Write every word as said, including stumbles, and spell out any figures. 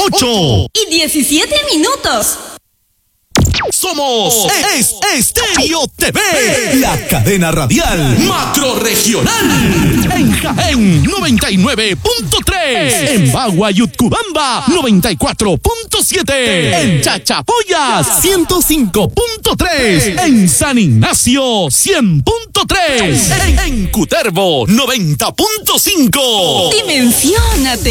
ocho y diecisiete minutos. Somos es Estéreo T V, la cadena radial macrorregional. En Jaén, noventa y nueve punto tres. En Bagua y Utcubamba, noventa y cuatro punto siete. En Chachapoyas, ciento cinco punto tres. En San Ignacio, cien punto tres. En, en Cutervo, noventa punto cinco. Dimensiónate.